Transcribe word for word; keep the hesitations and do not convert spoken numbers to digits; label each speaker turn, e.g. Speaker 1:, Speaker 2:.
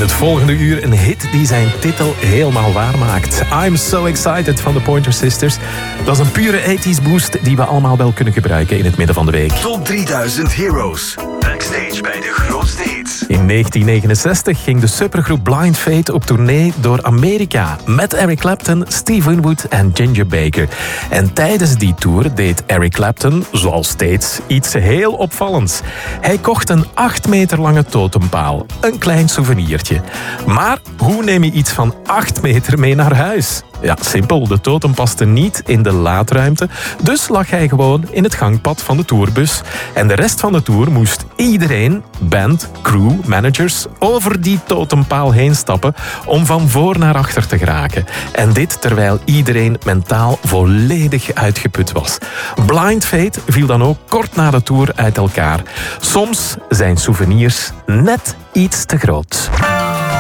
Speaker 1: het volgende uur een hit die zijn titel helemaal waarmaakt. I'm So Excited van de Pointer Sisters. Dat is een pure tachtig boost die we allemaal wel kunnen gebruiken in het midden van de week.
Speaker 2: Top drieduizend Heroes. Backstage bij de grootste hits.
Speaker 1: In negentien negenenzestig ging de supergroep Blind Faith op tournee door Amerika met Eric Clapton, Steve Winwood en Ginger Baker. En tijdens die tour deed Eric Clapton, zoals steeds, iets heel opvallends. Hij kocht een acht meter lange totempaal. Een klein souvenirtje. Maar hoe neem je iets van acht meter mee naar huis? Ja, simpel. De totem paste niet in de laadruimte. Dus lag hij gewoon in het gangpad van de tourbus. En de rest van de tour moest iedereen, band, crew, managers, over die totempaal heen stappen om van voor naar achter te geraken. En dit terwijl iedereen mentaal volledig uitgeput was. Blind Faith viel dan ook kort na de tour uit elkaar. Soms zijn souvenirs net iets te groot.